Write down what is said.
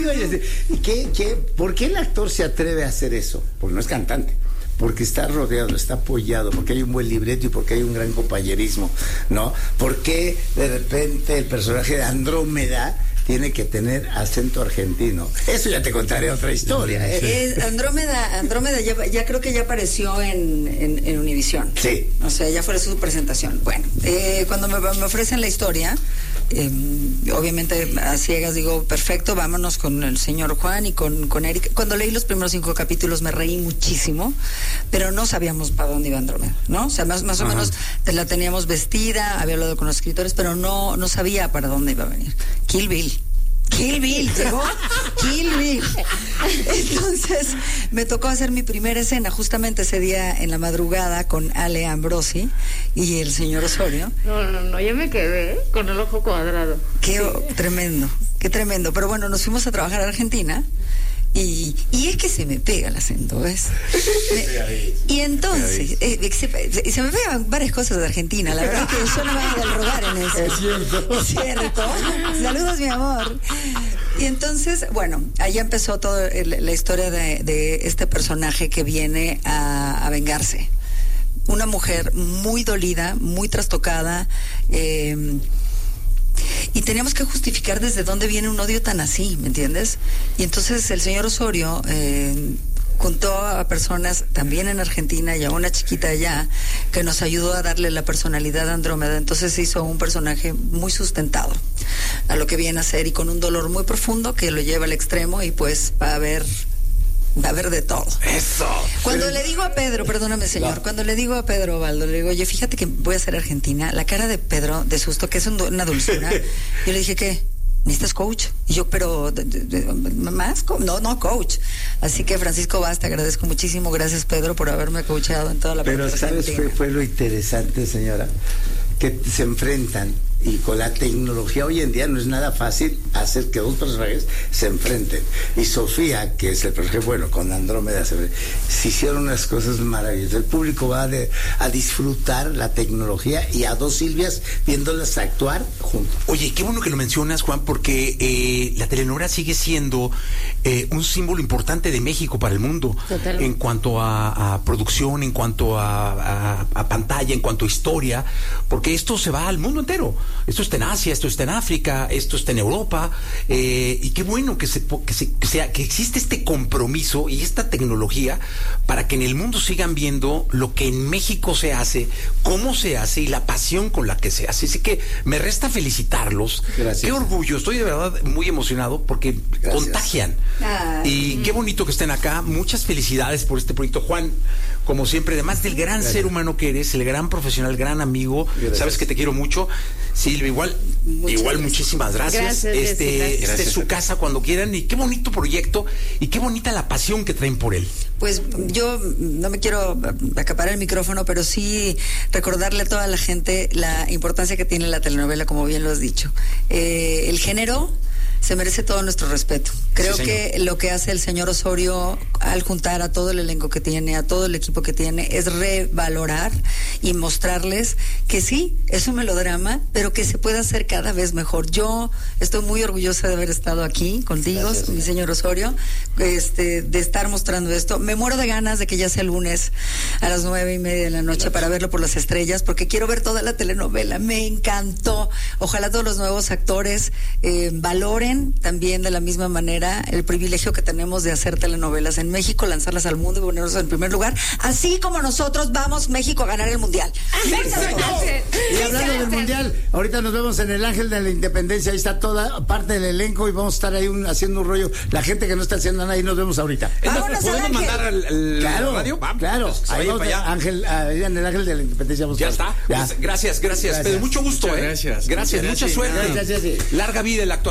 oye, ¿por qué el actor se atreve a hacer eso? Porque no es cantante. Porque está rodeado, está apoyado, porque hay un buen libreto y porque hay un gran compañerismo, ¿no? Porque de repente el personaje de Andrómeda tiene que tener acento argentino. Eso ya te contaré otra historia, ¿eh? Andrómeda ya creo que ya apareció en Univisión. Sí. O sea, ya fue su presentación. Bueno, cuando me ofrecen la historia, obviamente a ciegas digo, perfecto, vámonos con el señor Juan y con Eric. Cuando leí los primeros 5 capítulos me reí muchísimo, pero no sabíamos para dónde iba Andrómeda, ¿no? O sea, más o menos la teníamos vestida, había hablado con los escritores, pero no sabía para dónde iba a venir. Kill Bill, llegó Kill Bill. Entonces me tocó hacer mi primera escena justamente ese día en la madrugada con Ale Ambrosi y el señor Osorio. No, yo me quedé con el ojo cuadrado. Qué tremendo. Pero bueno, nos fuimos a trabajar a Argentina. Y es que se me pega el acento, ¿ves? Y entonces, se me pegan varias cosas de Argentina. La verdad es que yo no me voy a rogar en eso. Es cierto. Saludos, mi amor. Y entonces, bueno, ahí empezó toda la historia de este personaje que viene a vengarse. Una mujer muy dolida, muy trastocada, y teníamos que justificar desde dónde viene un odio tan así, ¿me entiendes? Y entonces el señor Osorio juntó a personas también en Argentina y a una chiquita allá que nos ayudó a darle la personalidad a Andrómeda. Entonces se hizo un personaje muy sustentado a lo que viene a ser y con un dolor muy profundo que lo lleva al extremo y pues va a haber de todo. Eso. Cuando le digo a Pedro, perdóname señor, cuando le digo a Pedro Baldo, le digo, oye, fíjate que voy a ser argentina, la cara de Pedro de susto, que es una dulzura, yo le dije, ¿qué? ¿Necesitas coach? Y yo, pero, ¿más? No, coach. Así que Francisco Vaz, te agradezco muchísimo, gracias Pedro por haberme coachado en toda la Pero ¿sabes qué fue lo interesante, señora? Que se enfrentan y con la tecnología hoy en día no es nada fácil hacer que dos personajes se enfrenten. Y Sofía, que es el personaje bueno, con Andrómeda se hicieron unas cosas maravillosas. El público va a disfrutar la tecnología y a dos Silvias viéndolas actuar juntos. Oye, qué bueno que lo mencionas, Juan, porque la telenovela sigue siendo un símbolo importante de México para el mundo. Totalmente. En cuanto a producción, en cuanto a pantalla, en cuanto a historia, porque esto se va al mundo entero. Esto está en Asia, esto está en África, esto está en Europa, y qué bueno que existe este compromiso y esta tecnología para que en el mundo sigan viendo lo que en México se hace, cómo se hace y la pasión con la que se hace. Así que me resta felicitarlos. Gracias. Qué orgullo, estoy de verdad muy emocionado porque contagian. Y qué bonito que estén acá. Muchas felicidades por este proyecto, Juan. Como siempre, además del gran ser humano que eres, el gran profesional, gran amigo, sabes que te quiero mucho. Silvia, igual muchísimas gracias. Gracias. Esta es su casa cuando quieran, y qué bonito proyecto y qué bonita la pasión que traen por él. Pues yo no me quiero acaparar el micrófono, pero sí recordarle a toda la gente la importancia que tiene la telenovela, como bien lo has dicho. El género se merece todo nuestro respeto. Creo que lo que hace el señor Osorio al juntar a todo el elenco que tiene, a todo el equipo que tiene, es revalorar y mostrarles que sí, es un melodrama, pero que se puede hacer cada vez mejor. Yo estoy muy orgullosa de haber estado aquí contigo, mi señor Osorio, de estar mostrando esto. Me muero de ganas de que ya sea el lunes a las 9:30 de la noche para verlo por las estrellas, porque quiero ver toda la telenovela. Me encantó. Ojalá todos los nuevos actores valoren también de la misma manera el privilegio que tenemos de hacer telenovelas en México, lanzarlas al mundo y ponernos en primer lugar, así como nosotros vamos México a ganar el mundial. Y hablando del mundial, ahorita nos vemos en el Ángel de la Independencia, ahí está toda parte del elenco y vamos a estar ahí haciendo un rollo. La gente que no está haciendo nada, ahí nos vemos ahorita. ¿Podemos mandar al radio? Claro, ahí vamos para allá. Ahí en el Ángel de la Independencia vamos. Ya está. Gracias. Pedro, mucho gusto. Gracias. Mucha suerte. Gracias. Larga vida el actor.